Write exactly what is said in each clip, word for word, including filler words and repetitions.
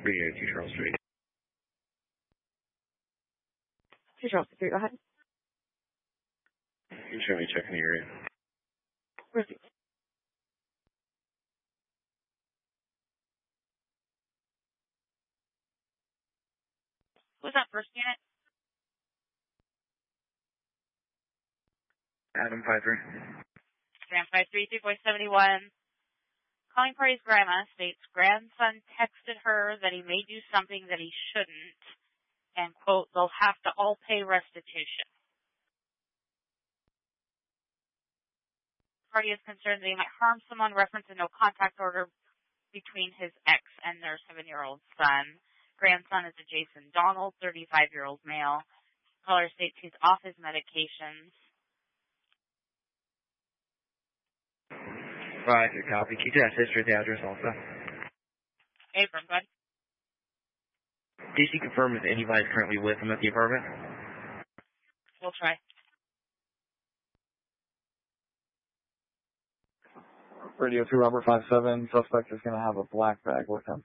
Radio two Charles Street. two Charles Street, go ahead. You show me checking the area. Receipt. Who's that first unit? Adam five three. Grand five three, three point seven one. Calling party's grandma states grandson texted her that he may do something that he shouldn't, and, quote, they'll have to all pay restitution. Party is concerned that he might harm someone, reference a no contact order between his ex and their seven-year-old son. Grandson is a Jason Donald, thirty-five-year-old male. Caller states he's off his medications. Right, good copy. Keep that sister the address also. Abram, go ahead. Did she confirm if anybody's currently with him at the apartment? We'll try. Radio two Robert five seven, suspect is going to have a black bag with him.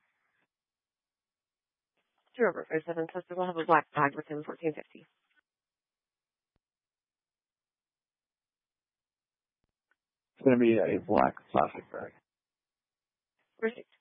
two Robert five seven, suspect will have a black bag with him, fourteen fifty. It's going to be a black plastic bag. Receipt.